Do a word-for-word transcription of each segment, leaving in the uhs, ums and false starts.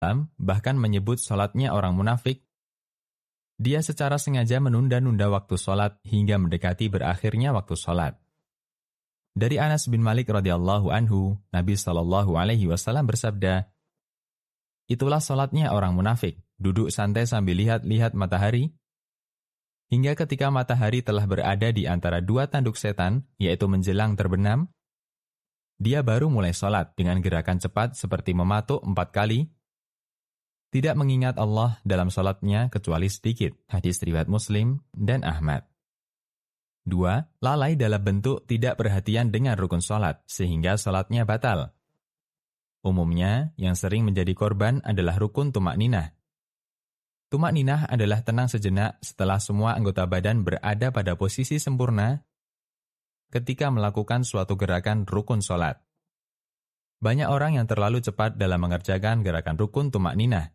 bahkan menyebut sholatnya orang munafik. Dia secara sengaja menunda-nunda waktu sholat hingga mendekati berakhirnya waktu sholat. Dari Anas bin Malik radhiyallahu anhu, Nabi shallallahu alaihi wasallam bersabda, "Itulah sholatnya orang munafik, duduk santai sambil lihat-lihat matahari, hingga ketika matahari telah berada di antara dua tanduk setan, yaitu menjelang terbenam, dia baru mulai sholat dengan gerakan cepat seperti mematuk empat kali, tidak mengingat Allah dalam sholatnya kecuali sedikit." Hadis riwayat Muslim dan Ahmad. Dua, lalai dalam bentuk tidak perhatian dengan rukun sholat, sehingga sholatnya batal. Umumnya, yang sering menjadi korban adalah rukun tumakninah. Tumakninah adalah tenang sejenak setelah semua anggota badan berada pada posisi sempurna ketika melakukan suatu gerakan rukun sholat. Banyak orang yang terlalu cepat dalam mengerjakan gerakan rukun tumakninah.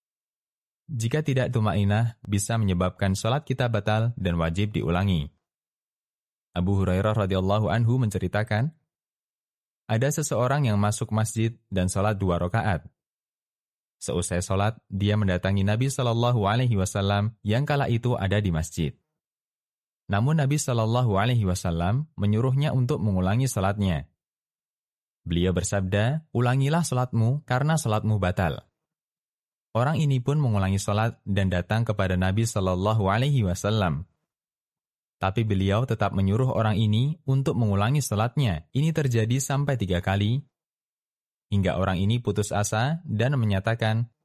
Jika tidak tumakninah, bisa menyebabkan sholat kita batal dan wajib diulangi. Abu Hurairah radhiyallahu anhu menceritakan, ada seseorang yang masuk masjid dan sholat dua rakaat. Seusai sholat, dia mendatangi Nabi shallallahu alaihi wasallam yang kala itu ada di masjid. Namun Nabi shallallahu alaihi wasallam menyuruhnya untuk mengulangi sholatnya. Beliau bersabda, "Ulangilah sholatmu karena sholatmu batal." Orang ini pun mengulangi sholat dan datang kepada Nabi shallallahu alaihi wasallam. Tapi beliau tetap menyuruh orang ini untuk mengulangi sholatnya. Ini terjadi sampai tiga kali, hingga orang ini putus asa dan menyatakan,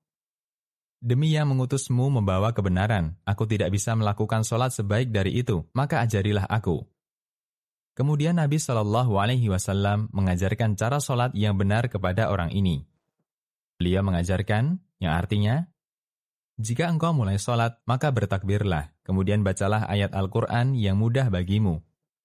"Demi yang mengutusmu membawa kebenaran, aku tidak bisa melakukan sholat sebaik dari itu, maka ajarilah aku." Kemudian Nabi shallallahu alaihi wasallam mengajarkan cara sholat yang benar kepada orang ini. Beliau mengajarkan, yang artinya, jika engkau mulai sholat, maka bertakbirlah, kemudian bacalah ayat Al-Quran yang mudah bagimu.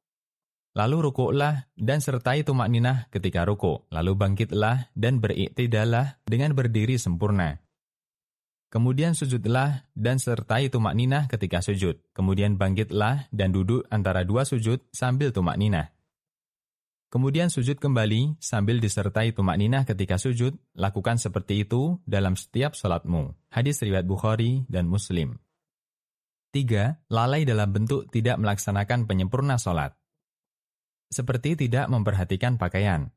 Lalu rukuklah dan sertai tumakninah ketika rukuk, lalu bangkitlah dan beriktidalah dengan berdiri sempurna. Kemudian sujudlah dan sertai tumakninah ketika sujud, kemudian bangkitlah dan duduk antara dua sujud sambil tumakninah. Kemudian sujud kembali sambil disertai tumakninah ketika sujud, lakukan seperti itu dalam setiap sholatmu. Hadis riwayat Bukhari dan Muslim. Tiga, lalai dalam bentuk tidak melaksanakan penyempurna sholat. Seperti tidak memperhatikan pakaian.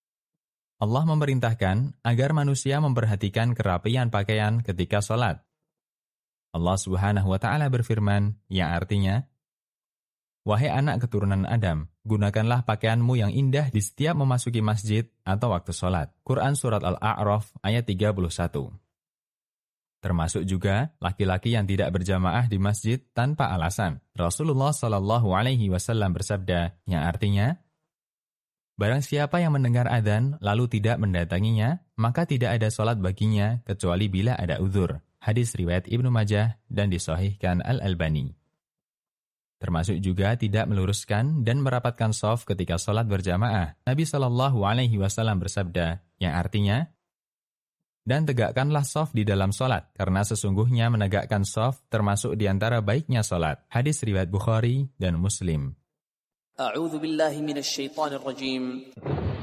Allah memerintahkan agar manusia memperhatikan kerapian pakaian ketika sholat. Allah subhanahu wa ta'ala berfirman, yang artinya, "Wahai anak keturunan Adam, gunakanlah pakaianmu yang indah di setiap memasuki masjid atau waktu sholat." Quran Surat Al-A'raf ayat tiga puluh satu. Termasuk juga laki-laki yang tidak berjamaah di masjid tanpa alasan. Rasulullah shallallahu alaihi wasallam bersabda, yang artinya, barang siapa yang mendengar adzan lalu tidak mendatanginya, maka tidak ada sholat baginya kecuali bila ada uzur. Hadis riwayat Ibnu Majah dan disahihkan Al-Albani. Termasuk juga tidak meluruskan dan merapatkan shaf ketika sholat berjamaah. Nabi shallallahu alaihi wasallam bersabda, yang artinya, dan tegakkanlah shaf di dalam sholat, karena sesungguhnya menegakkan shaf termasuk di antara baiknya sholat. Hadis riwayat Bukhari dan Muslim. A'udzu billahi minasyaitonir rajim.